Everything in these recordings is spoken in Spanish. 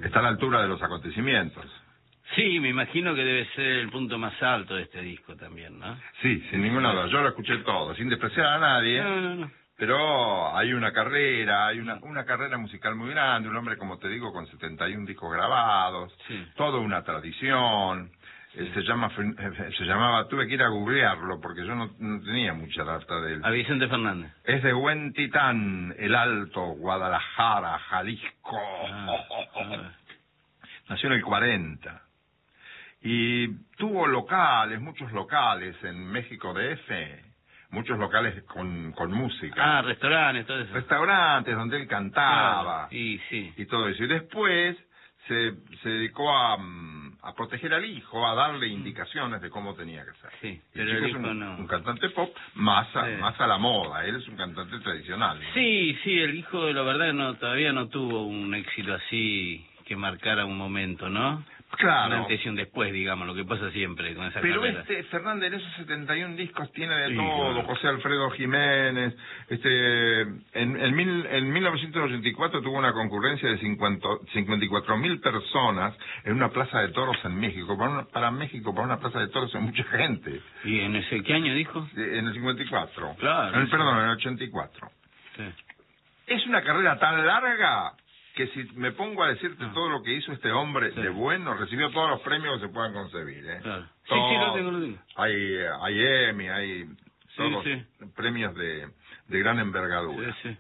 está a la altura de los acontecimientos. Sí, me imagino que debe ser el punto más alto de este disco también, ¿no? Sí, sin ninguna duda. Yo lo escuché todo, sin despreciar a nadie. No. Pero hay una carrera, una carrera musical muy grande, un hombre, como te digo, con 71 discos grabados, Sí. toda una tradición. Sí. Se llamaba, tuve que ir a googlearlo porque yo no tenía mucha data de él. A Vicente Fernández. Es de Huentitán, El Alto, Guadalajara, Jalisco. Nació en el 40. Y tuvo muchos locales en México DF. Muchos locales con música. Restaurantes, todo eso. Restaurantes donde él cantaba. Claro. Y sí. Y todo eso. Y después se dedicó a proteger al hijo, a darle indicaciones de cómo tenía que ser. Sí, y pero el el chico hijo es no. un cantante pop más a la moda. Él es un cantante tradicional, ¿no? Sí, el hijo, la verdad, todavía no tuvo un éxito así que marcara un momento, ¿no? Claro. Un antes y un después, digamos, lo que pasa siempre con esa Pero carrera. Fernández, en esos 71 discos tiene de Sí, todo. claro. José Alfredo Jiménez, en 1984 tuvo una concurrencia de 54.000 personas en una plaza de toros en México. Para México, para una plaza de toros es mucha gente. ¿Y en ese qué año dijo? En el 54. Claro. Perdón, en el 84. Sí. Es una carrera tan larga que si me pongo a decirte todo lo que hizo este hombre de bueno, recibió todos los premios que se puedan concebir, ¿eh? Claro. Todos. Sí, lo tengo. Hay Emmy, hay todos premios de gran envergadura. Sí.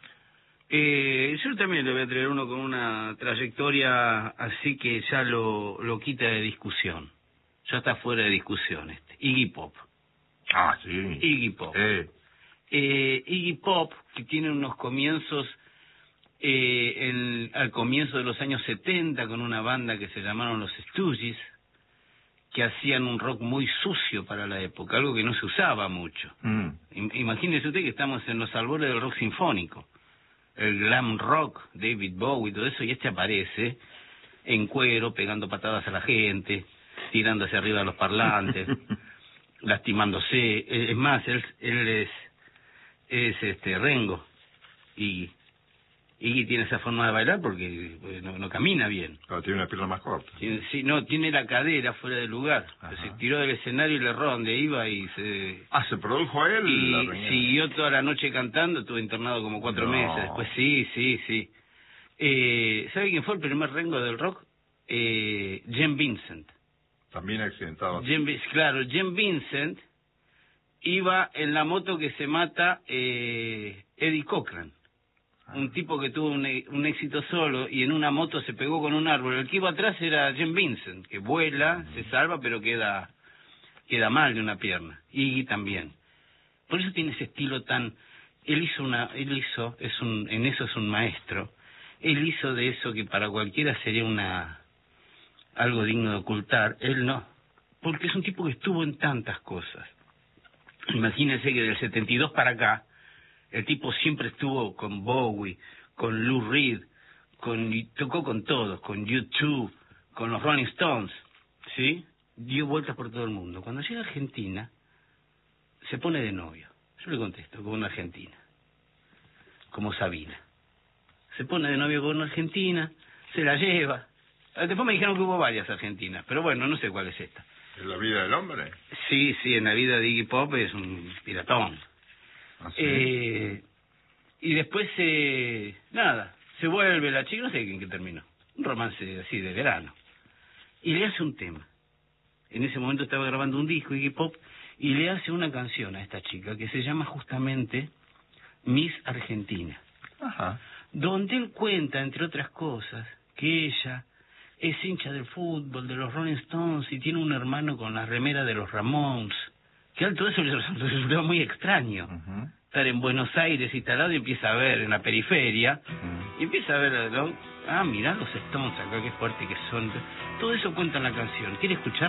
Yo también le voy a traer uno con una trayectoria así que ya lo quita de discusión. Ya está fuera de discusión Iggy Pop. Ah, sí. Iggy Pop. Iggy Pop, que tiene unos comienzos al comienzo de los años 70 con una banda que se llamaron los Stooges, que hacían un rock muy sucio para la época, algo que no se usaba mucho. Imagínese usted que estamos en los albores del rock sinfónico, el glam rock, David Bowie, todo eso, y aparece en cuero, pegando patadas a la gente, tirando hacia arriba de los parlantes, lastimándose. Es más, él es Rengo, y Iggy tiene esa forma de bailar porque no camina bien. Claro, tiene una pierna más corta. Tiene la cadera fuera de lugar. Se tiró del escenario y le erró donde iba y se... ¿se produjo él? Y siguió toda la noche cantando, estuvo internado como 4 meses. Después sí. ¿Sabe quién fue el primer Rengo del rock? Jen Vincent. También accidentado. Claro, Jen Vincent iba en la moto que se mata Eddie Cochran. Un tipo que tuvo un éxito solo y en una moto se pegó con un árbol. El que iba atrás era Jen Vincent, que vuela, se salva, pero queda mal de una pierna. Y también. Por eso tiene ese estilo tan... en eso es un maestro. Él hizo de eso que para cualquiera sería algo digno de ocultar. Él no. Porque es un tipo que estuvo en tantas cosas. Imagínense que del 72 para acá, el tipo siempre estuvo con Bowie, con Lou Reed, tocó con todos, con U2, con los Rolling Stones, ¿sí? Dio vueltas por todo el mundo. Cuando llega a Argentina, se pone de novio. Yo le contesto, con una argentina, como Sabina. Se pone de novio con una argentina, se la lleva. Después me dijeron que hubo varias argentinas, pero bueno, no sé cuál es esta. ¿En la vida del hombre? Sí, en la vida de Iggy Pop es un piratón. Y después, se vuelve la chica, no sé en qué terminó. Un romance así de verano. Y le hace un tema. En ese momento estaba grabando un disco, Iggy Pop, y le hace una canción a esta chica que se llama justamente Miss Argentina. Donde él cuenta, entre otras cosas, que ella es hincha del fútbol, de los Rolling Stones, y tiene un hermano con la remera de los Ramones. Que a él todo eso le resultó muy extraño. Estar en Buenos Aires instalado y empieza a ver en la periferia, y empieza a ver, mirá los Stones acá, qué fuerte que son. Todo eso cuenta en la canción. ¿Quiere escuchar?